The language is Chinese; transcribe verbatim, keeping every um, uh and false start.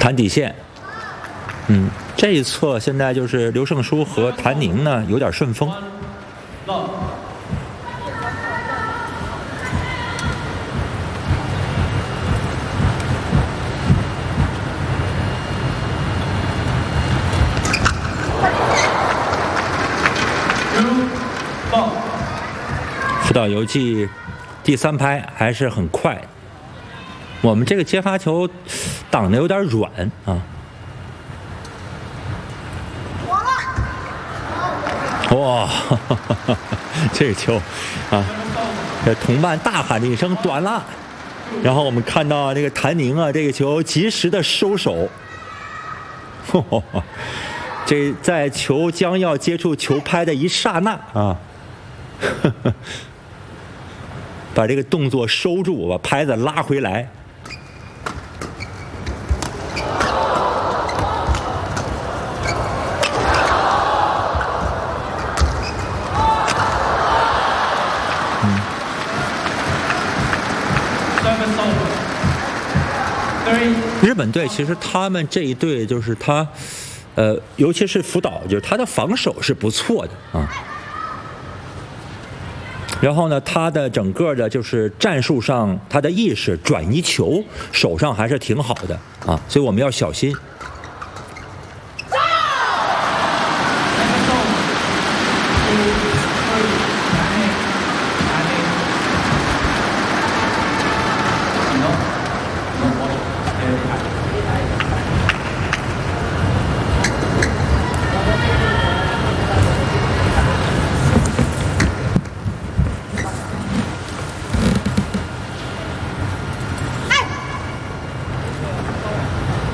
弹底线。嗯，这一侧现在就是刘胜书和谭宁呢有点顺风。福岛游纪第三拍还是很快，我们这个接发球挡得有点软啊。哇，哈哈哈，这个球啊，这同伴大喊了一声短了，然后我们看到这个谭宁啊，这个球及时的收手。呵呵呵，这在球将要接触球拍的一刹那啊，呵呵，把这个动作收住，把拍子拉回来。日本队其实他们这一队就是他，呃，尤其是福岛，就是他的防守是不错的啊。然后呢，他的整个的就是战术上，他的意识转移球手上还是挺好的啊，所以我们要小心。